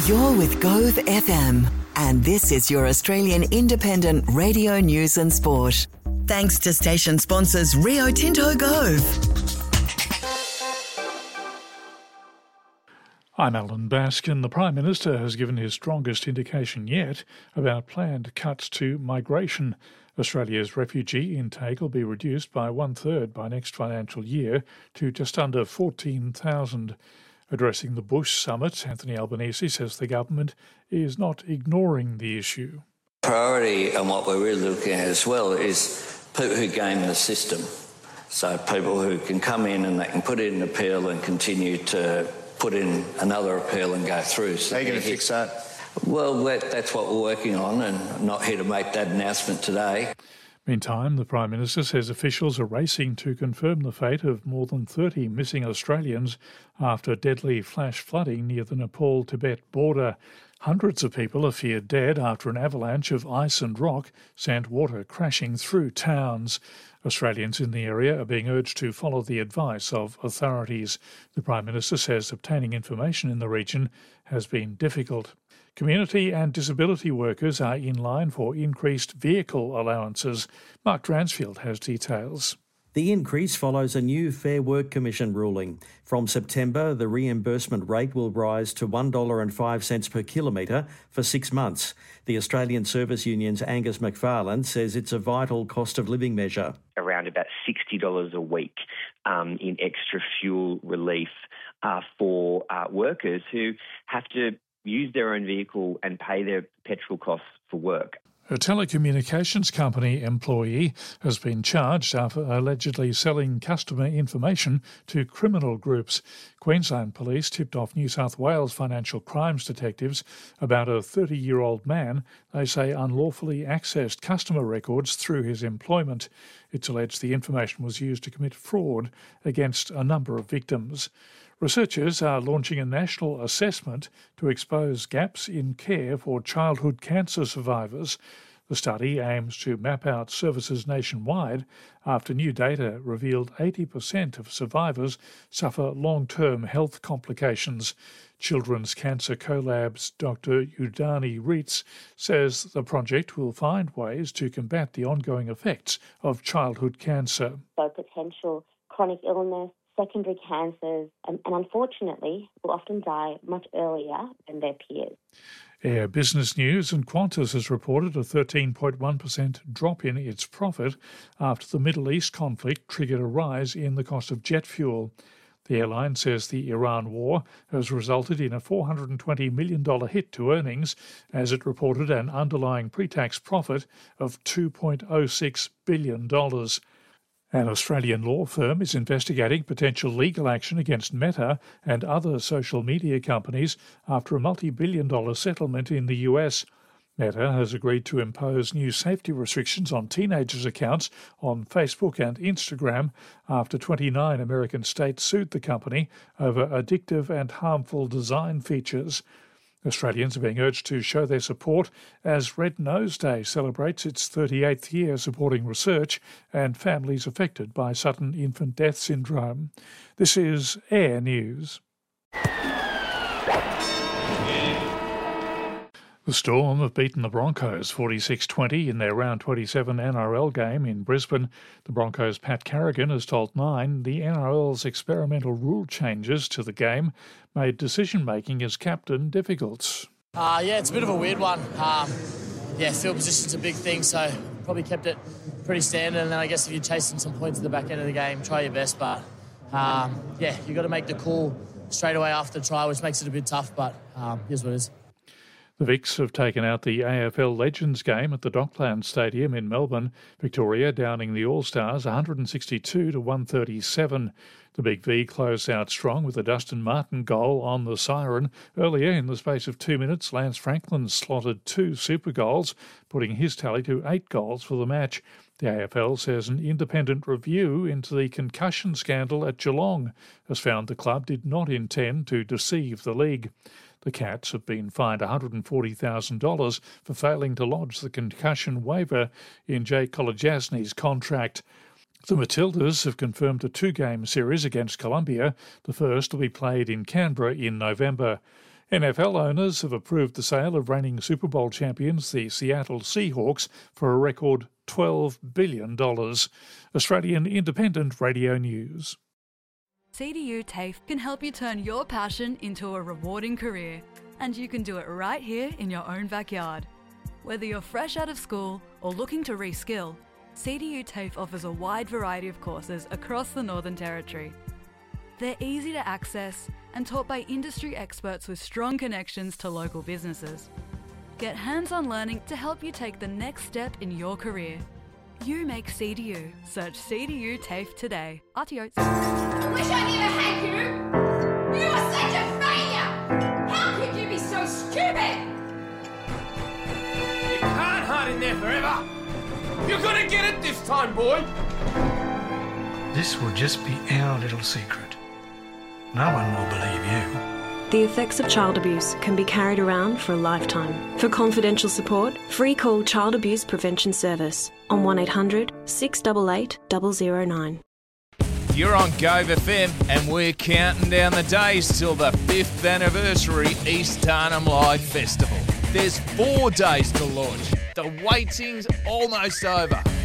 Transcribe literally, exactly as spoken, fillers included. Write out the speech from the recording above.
You're with Gove F M, and this is your Australian independent radio news and sport. Thanks to station sponsors Rio Tinto Gove. I'm Alan Baskin. The Prime Minister has given his strongest indication yet about planned cuts to migration. Australia's refugee intake will be reduced by one-third by next financial year to just under fourteen thousand. Addressing the Bush Summit, Anthony Albanese says the government is not ignoring the issue. Priority and what we're really looking at as well is people who game the system. So people who can come in and they can put in an appeal and continue to put in another appeal and go through. So how are you going to fix that? Well, that, that's what we're working on, and I'm not here to make that announcement today. Meantime, the Prime Minister says officials are racing to confirm the fate of more than thirty missing Australians after deadly flash flooding near the Nepal-Tibet border. Hundreds of people are feared dead after an avalanche of ice and rock sent water crashing through towns. Australians in the area are being urged to follow the advice of authorities. The Prime Minister says obtaining information in the region has been difficult. Community and disability workers are in line for increased vehicle allowances. Mark Dransfield has details. The increase follows a new Fair Work Commission ruling. From September, the reimbursement rate will rise to one dollar and five cents per kilometre for six months. The Australian Service Union's Angus McFarlane says it's a vital cost of living measure. Around about sixty dollars a week um, in extra fuel relief uh, for uh, workers who have to use their own vehicle and pay their petrol costs for work. A telecommunications company employee has been charged after allegedly selling customer information to criminal groups. Queensland Police tipped off New South Wales financial crimes detectives about a thirty-year-old man they say unlawfully accessed customer records through his employment. It's alleged the information was used to commit fraud against a number of victims. Researchers are launching a national assessment to expose gaps in care for childhood cancer survivors. The study aims to map out services nationwide after new data revealed eighty percent of survivors suffer long-term health complications. Children's Cancer Collab's Doctor Udani Reitz says the project will find ways to combat the ongoing effects of childhood cancer. So potential chronic illness, secondary cancers, and, and unfortunately will often die much earlier than their peers. Air Business News and Qantas has reported a thirteen point one percent drop in its profit after the Middle East conflict triggered a rise in the cost of jet fuel. The airline says the Iran war has resulted in a four hundred twenty million dollars hit to earnings as it reported an underlying pre-tax profit of two point oh six billion dollars. An Australian law firm is investigating potential legal action against Meta and other social media companies after a multi-billion dollar settlement in the U S. Meta has agreed to impose new safety restrictions on teenagers' accounts on Facebook and Instagram after twenty-nine American states sued the company over addictive and harmful design features. Australians are being urged to show their support as Red Nose Day celebrates its thirty-eighth year supporting research and families affected by sudden infant death syndrome. This is Air News. The Storm have beaten the Broncos forty-six twenty in their round twenty-seven N R L game in Brisbane. The Broncos' Pat Carrigan has told Nine the N R L's experimental rule changes to the game made decision-making as captain difficult. Uh, yeah, it's a bit of a weird one. Um, yeah, field position's a big thing, so probably kept it pretty standard. And then I guess if you're chasing some points at the back end of the game, try your best. But um, yeah, you've got to make the call straight away after the try, which makes it a bit tough, but um, here's what it is. The Vics have taken out the A F L Legends game at the Docklands Stadium in Melbourne. Victoria downing the All-Stars one sixty-two to one thirty-seven. The Big V closed out strong with a Dustin Martin goal on the siren. Earlier, in the space of two minutes, Lance Franklin slotted two super goals, putting his tally to eight goals for the match. The A F L says an independent review into the concussion scandal at Geelong has found the club did not intend to deceive the league. The Cats have been fined one hundred forty thousand dollars for failing to lodge the concussion waiver in Jake Kolodjasny's contract. The Matildas have confirmed a two-game series against Colombia. The first will be played in Canberra in November. N F L owners have approved the sale of reigning Super Bowl champions, the Seattle Seahawks, for a record twelve billion dollars. Australian Independent Radio News. C D U TAFE can help you turn your passion into a rewarding career, and you can do it right here in your own backyard. Whether you're fresh out of school or looking to reskill, C D U TAFE offers a wide variety of courses across the Northern Territory. They're easy to access and taught by industry experts with strong connections to local businesses. Get hands-on learning to help you take the next step in your career. You make C D U. Search C D U TAFE today. R T O. I wish I never had you! You are such a failure! How could you be so stupid? You can't hide in there forever! You're gonna get it this time, boy! This will just be our little secret. No one will believe you. The effects of child abuse can be carried around for a lifetime. For confidential support, free call Child Abuse Prevention Service on one eight hundred six eight eight zero zero nine. You're on Gove F M and we're counting down the days till the fifth anniversary East Tarnum Live Festival. There's four days to launch. The waiting's almost over.